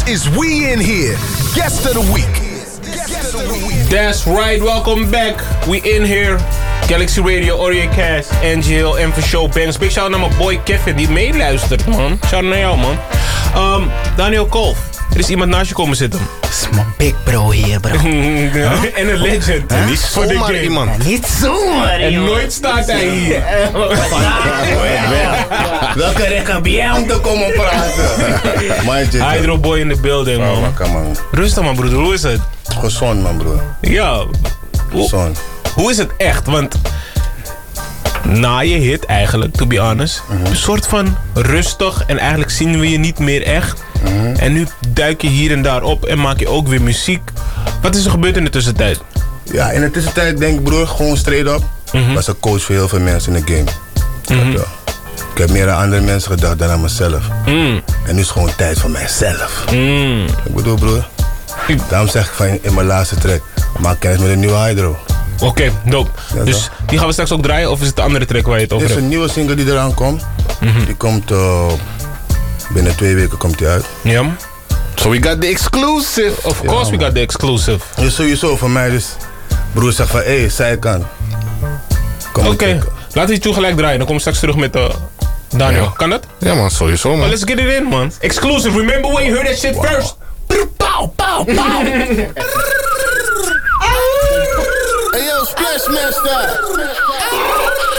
is We In Here, Guest of the Week. That's right, welcome back. We In Here, Galaxy Radio, Oriacast, NGL, Enver Show, Bangs. Big shout naar mijn boy Kevin die meeluistert, man. Shout naar jou, man. Daniel Kolf, er is iemand naast je komen zitten. Dat is mijn big bro hier, bro. En een legend. Niet zomaar iemand. Ja, niet zomaar, En joh. nooit staat hij hier. Welke recht heb jij om te komen praten? Hydro Boy in the building, man. Man. Rustig, man, broeder. Hoe is het? Gezond, man, broer. Ja. Gezond. Hoe is het echt? Want na je hit eigenlijk, to be honest, een soort van rustig en eigenlijk zien we je niet meer echt. En nu duik je hier en daar op en maak je ook weer muziek. Wat is er gebeurd in de tussentijd? Ja, in de tussentijd denk ik, broer, gewoon straight up. Was een coach voor heel veel mensen in de game. Snap je? Ik heb meer aan andere mensen gedacht dan aan mezelf. En nu is het gewoon tijd voor mijzelf. Ik bedoel, broer. Daarom zeg ik van in mijn laatste track, maak kennis met een nieuwe Hydro. Oké, dope. Ja, Dus toch? die gaan we straks ook draaien of is het de andere track waar je het over Dit is hebt? een nieuwe single die eraan komt. Die komt binnen 2 weken komt die uit. Ja. So we got the exclusive. Of course we got the exclusive. Dus sowieso voor mij dus. Broer zegt van, hé, zijkant. Kom maar Oké, checken. laten we die toe gelijk draaien. Dan kom ik straks terug met Daniel. Ja. Kan dat? Ja man, sowieso Oh, man. let's get it in, man. Exclusive. Remember when you heard that shit first? Pauw, pauw, pauw. Hey yo, Splashmaster!